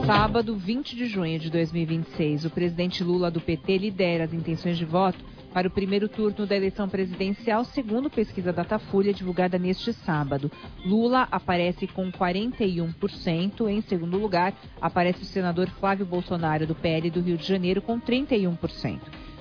Sábado, 20 de junho de 2026, o presidente Lula do PT lidera as intenções de voto para o primeiro turno da eleição presidencial, segundo pesquisa Datafolha divulgada neste sábado. Lula aparece com 41%, em segundo lugar aparece o senador Flávio Bolsonaro do PL do Rio de Janeiro com 31%.